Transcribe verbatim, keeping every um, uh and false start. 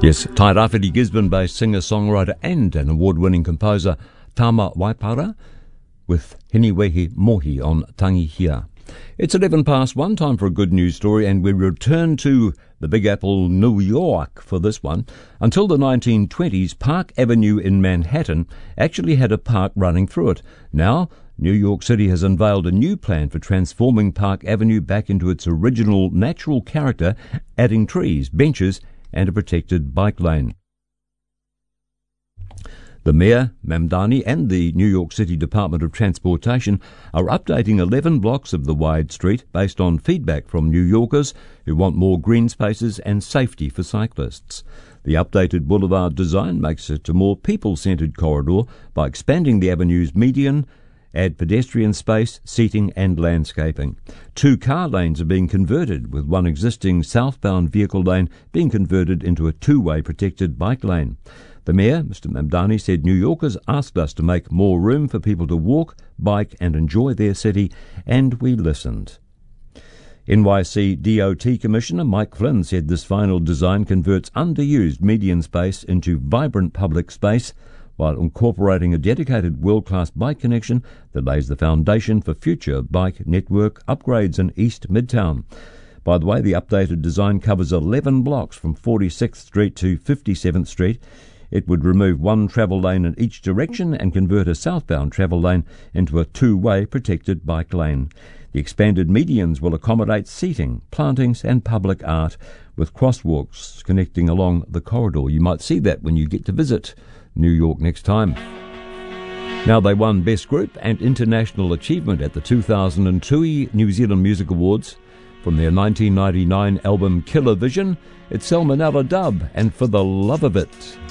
Yes, Tairāwhiti Gisborne-based singer-songwriter and an award-winning composer Tama Waipara with Hiniwehi Mohi on Tangi Hia. It's eleven past one, time for a good news story, and we return to the Big Apple, New York for this one. Until the nineteen twenties, Park Avenue in Manhattan actually had a park running through it. Now, New York City has unveiled a new plan for transforming Park Avenue back into its original natural character, adding trees, benches, and a protected bike lane. The Mayor, Mamdani, and the New York City Department of Transportation are updating eleven blocks of the wide street based on feedback from New Yorkers who want more green spaces and safety for cyclists. The updated boulevard design makes it a more people-centred corridor by expanding the avenue's median, add pedestrian space, seating and landscaping. Two car lanes are being converted, with one existing southbound vehicle lane being converted into a two-way protected bike lane. The Mayor, Mister Mamdani, said New Yorkers asked us to make more room for people to walk, bike and enjoy their city, and we listened. N Y C D O T Commissioner Mike Flynn said this final design converts underused median space into vibrant public space, while incorporating a dedicated world-class bike connection that lays the foundation for future bike network upgrades in East Midtown. By the way, the updated design covers eleven blocks from forty-sixth Street to fifty-seventh Street. It would remove one travel lane in each direction and convert a southbound travel lane into a two-way protected bike lane. The expanded medians will accommodate seating, plantings and public art, with crosswalks connecting along the corridor. You might see that when you get to visit New York next time. Now, they won Best Group and International Achievement at the two thousand two New Zealand Music Awards. From their nineteen ninety-nine album Killer Vision, it's Salmonella Dub and For the Love of It.